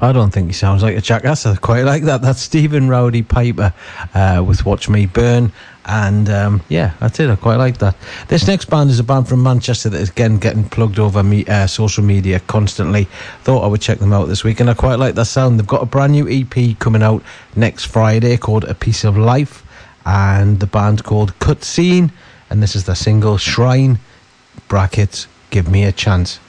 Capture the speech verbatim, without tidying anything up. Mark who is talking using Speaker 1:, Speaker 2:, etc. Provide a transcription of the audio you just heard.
Speaker 1: I don't think he sounds like a jackass. I quite like that. That's Stephen Rowdy Piper uh, with Watch Me Burn. And um, yeah, that's it. I quite like that. This next band is a band from Manchester that is again getting plugged over me, uh, social media constantly. Thought I would check them out this week, and I quite like that sound. They've got a brand new E P coming out next Friday called A Piece of Life, and the band's called Cutscene, and this is the single Shrine, brackets, Give Me a Chance.